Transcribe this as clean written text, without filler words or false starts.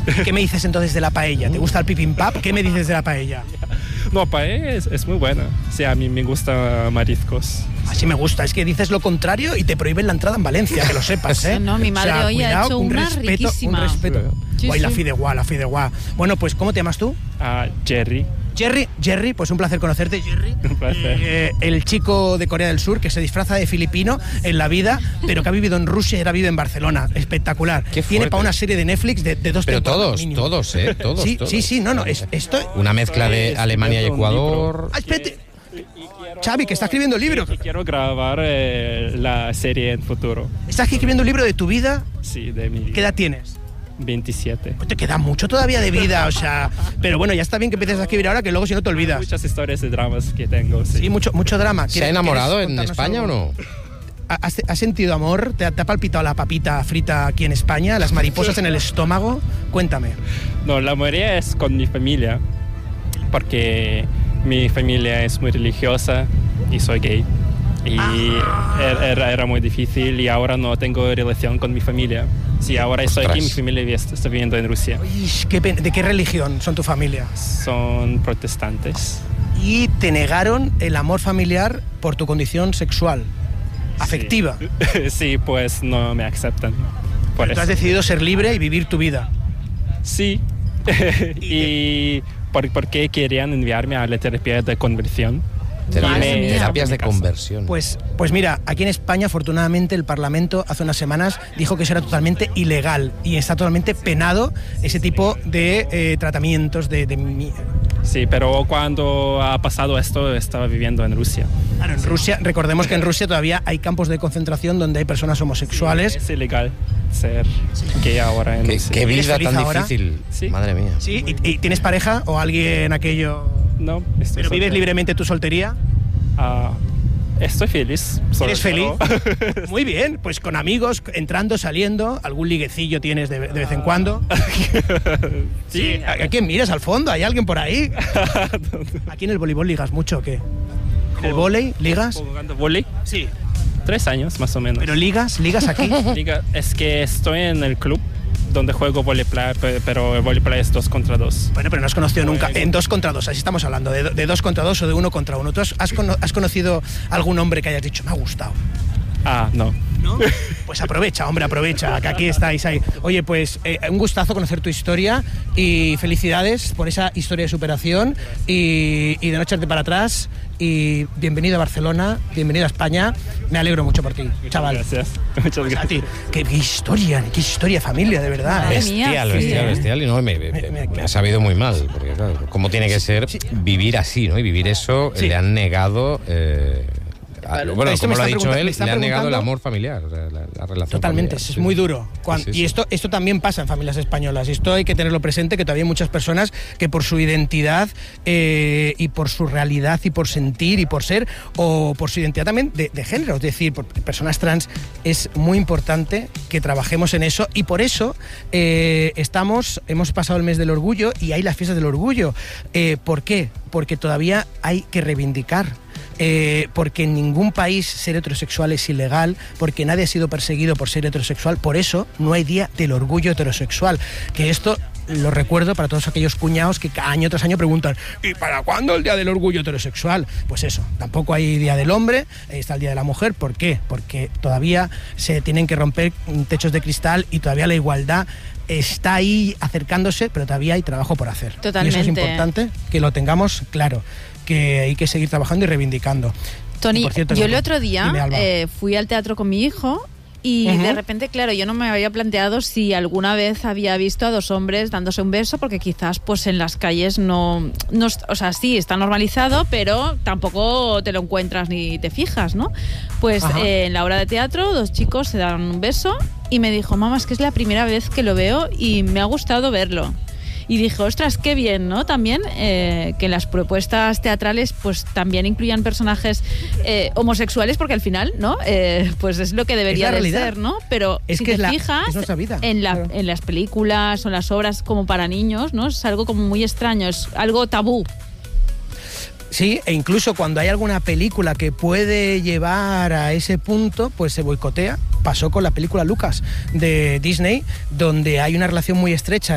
¿Qué me dices entonces de la paella? ¿Te gusta el pipimpap? ¿Qué me dices de la paella? No, paella es muy buena. Sí, a mí me gustan mariscos. Así me gusta, es que dices lo contrario y te prohíben la entrada en Valencia, que lo sepas, ¿eh? No, mi madre hoy ha hecho una riquísima. Un respeto. Sí, Guay, sí. la fideuá. Bueno, pues, ¿cómo te llamas tú? Jerry. Jerry, pues un placer conocerte, Jerry. Un placer. El chico de Corea del Sur que se disfraza de filipino en la vida, pero que ha vivido en Rusia y ahora vive en Barcelona. Espectacular. Tiene para una serie de Netflix de 2 Pero temporadas. todos. Sí, no, esto... Una mezcla de Alemania y Ecuador. Espérate. Xavi, que está escribiendo un libro. Y quiero grabar la serie en futuro. ¿Estás escribiendo un libro de tu vida? Sí, de mi vida. ¿Qué edad tienes? 27. Pues te queda mucho todavía de vida, o sea... Pero bueno, ya está bien que empieces a escribir ahora, que luego si no te olvidas. Muchas historias de dramas que tengo, sí. Sí, mucho drama. ¿Se ha enamorado en España algo? o no? ¿Has sentido amor? ¿Te ha palpitado la papita frita aquí en España? ¿Las mariposas en el estómago? Cuéntame. No, la mayoría es con mi familia, porque mi familia es muy religiosa y soy gay. Y era muy difícil y ahora no tengo relación con mi familia. Sí, ahora estoy aquí, mi familia está viviendo en Rusia. ¿De qué religión son tu familia? Son protestantes. Y te negaron el amor familiar por tu condición sexual, afectiva. Sí, pues no me aceptan. Tú has decidido ser libre y vivir tu vida. Sí. ¿Y por qué querían enviarme a la terapia de conversión? Terapias de conversión. Pues mira, aquí en España, afortunadamente, el Parlamento hace unas semanas dijo que eso era totalmente ilegal y está totalmente penado ese tipo de tratamientos Sí, pero cuando ha pasado esto, estaba viviendo en Rusia. Claro, en Rusia, recordemos que en Rusia todavía hay campos de concentración donde hay personas homosexuales. Sí, es ilegal ser gay ahora en Rusia. Qué vida tan ahora? difícil. Sí. Madre mía. ¿Sí? ¿Y tienes pareja o alguien aquello...? No, ¿Pero vives libremente tu soltería? Estoy feliz. ¿Eres feliz? Muy bien, pues con amigos, entrando, saliendo, algún liguecillo tienes de vez en cuando. Sí. ¿A quién miras al fondo? ¿Hay alguien por ahí? ¿Aquí en el voleibol ligas mucho o qué? ¿En el vóley ligas? ¿Jugando vóley? Sí. 3 años más o menos. ¿Pero ligas aquí? Es que estoy en el club donde juego voleibol, pero el voleibol es 2 contra 2. Bueno, pero no has conocido nunca en 2 contra 2, así estamos hablando, de 2 contra 2 o de 1 contra 1. ¿Tú has conocido algún hombre que hayas dicho, me ha gustado? No. ¿No? Pues aprovecha, que aquí estáis ahí. Oye, pues un gustazo conocer tu historia y felicidades por esa historia de superación y de no echarte para atrás. Y bienvenido a Barcelona, bienvenido a España. Me alegro mucho por ti, chaval. Gracias. Muchas gracias. A ti. Qué historia, familia, de verdad. Bestial. Y no, me ha sabido muy mal, porque claro, cómo tiene que ser vivir así, ¿no? Y vivir eso, le han negado... Bueno, como lo ha dicho él, le han negado el amor familiar, la relación totalmente, familiar. es muy duro. Sí. Y esto también pasa en familias españolas. Y esto hay que tenerlo presente, que todavía hay muchas personas que por su identidad y por su realidad y por sentir y por ser, o por su identidad también de género, es decir, por personas trans, es muy importante que trabajemos en eso. Y por eso hemos pasado el mes del orgullo y hay las fiestas del orgullo. ¿Por qué? Porque todavía hay que reivindicar. Porque en ningún país ser heterosexual es ilegal, porque nadie ha sido perseguido por ser heterosexual, por eso no hay día del orgullo heterosexual, que esto lo recuerdo para todos aquellos cuñados que año tras año preguntan ¿y para cuándo el día del orgullo heterosexual? Pues eso, tampoco hay día del hombre, está el día de la mujer. ¿Por qué? Porque todavía se tienen que romper techos de cristal y todavía la igualdad está ahí acercándose, pero todavía hay trabajo por hacer. Totalmente. Y eso es importante que lo tengamos claro, que hay que seguir trabajando y reivindicando. Tony, cierto, yo el otro día dime, fui al teatro con mi hijo y de repente, claro, yo no me había planteado si alguna vez había visto a 2 hombres dándose un beso, porque quizás pues en las calles no, o sea, sí, está normalizado, pero tampoco te lo encuentras ni te fijas, ¿no? Pues en la obra de teatro 2 chicos se dan un beso y me dijo, mamá, es que es la primera vez que lo veo y me ha gustado verlo. Y dije, ostras, qué bien, ¿no? También que las propuestas teatrales pues también incluyan personajes homosexuales, porque al final, ¿no? Pues es lo que debería de ser, ¿no? Pero si te fijas, en las películas o en las obras como para niños, ¿no? Es algo como muy extraño, es algo tabú. Sí, e incluso cuando hay alguna película que puede llevar a ese punto, pues se boicotea. Pasó con la película Lucas de Disney, donde hay una relación muy estrecha